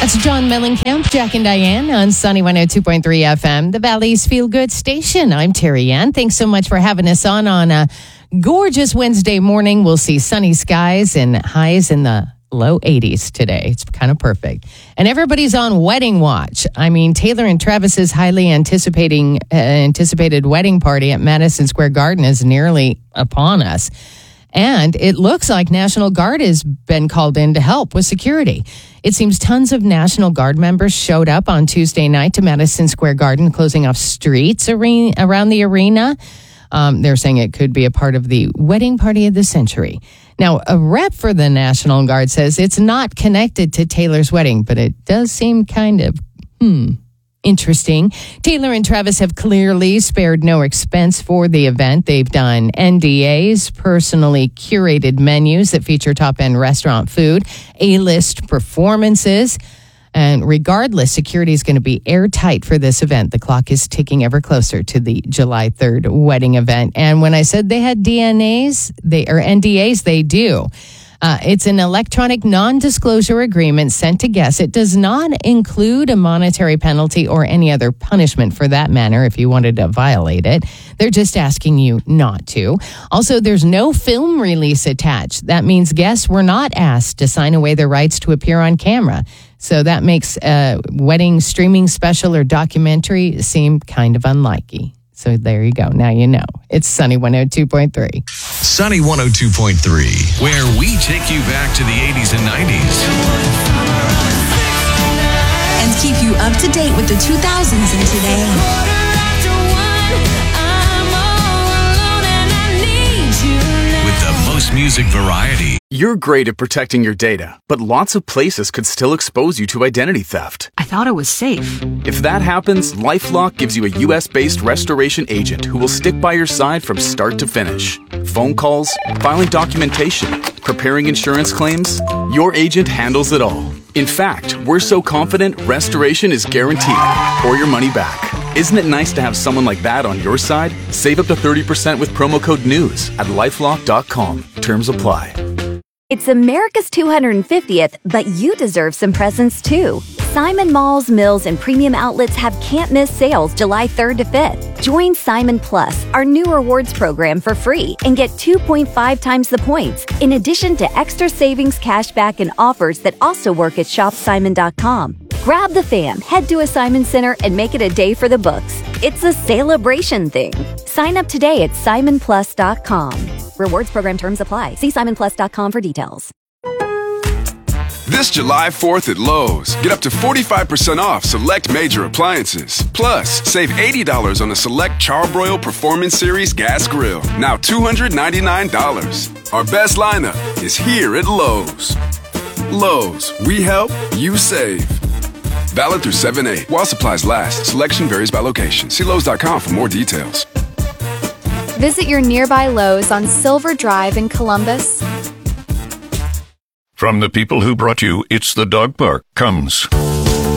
That's John Mellencamp, Jack and Diane on Sunny 102.3 FM, the Valley's Feel Good station. I'm Terry Ann. Thanks so much for having us on a gorgeous Wednesday morning. We'll see sunny skies and highs in the low 80s today. It's kind of perfect. And everybody's on wedding watch. I mean, Taylor and Travis's highly anticipated wedding party at Madison Square Garden is nearly upon us. And it looks like National Guard has been called in to help with security. It seems tons of National Guard members showed up on Tuesday night to Madison Square Garden, closing off streets around the arena. They're saying it could be a part of the wedding party of the century. Now, a rep for the National Guard says it's not connected to Taylor's wedding, but it does seem kind of, interesting. Taylor and Travis have clearly spared no expense for the event. They've done NDAs, personally curated menus that feature top-end restaurant food, A-list performances. And regardless, security is going to be airtight for this event. The clock is ticking ever closer to the July 3rd wedding event. And when I said they had NDAs, they do. It's an electronic non-disclosure agreement sent to guests. It does not include a monetary penalty or any other punishment for that matter if you wanted to violate it. They're just asking you not to. Also, there's no film release attached. That means guests were not asked to sign away their rights to appear on camera. So that makes a wedding streaming special or documentary seem kind of unlikely. So there you go. Now you know. It's Sunny 102.3. Sunny 102.3, where we take you back to the 80s and 90s. And keep you up to date with the 2000s and today. With the most music variety. You're great at protecting your data, but lots of places could still expose you to identity theft. I thought it was safe. If that happens, LifeLock gives you a US-based restoration agent who will stick by your side from start to finish. Phone calls, filing documentation, preparing insurance claims, your agent handles it all. In fact, we're so confident restoration is guaranteed or your money back. Isn't it nice to have someone like that on your side? Save up to 30% with promo code NEWS at lifelock.com. Terms apply. It's America's 250th, but you deserve some presents too. Simon Malls, Mills, and Premium Outlets have can't-miss sales July 3rd to 5th. Join Simon Plus, our new rewards program, for free and get 2.5 times the points, in addition to extra savings, cashback, and offers that also work at shopsimon.com. Grab the fam, head to a Simon Center, and make it a day for the books. It's a celebration thing. Sign up today at simonplus.com. Rewards program terms apply. See simonplus.com for details. This July 4th at Lowe's, get up to 45% off select major appliances. Plus, save $80 on the select Charbroil Performance Series gas grill. Now $299. Our best lineup is here at Lowe's. Lowe's, we help, you save. Valid through 7/8. While supplies last, selection varies by location. See Lowe's.com for more details. Visit your nearby Lowe's on Silver Drive in Columbus. From the people who brought you It's the Dog Park comes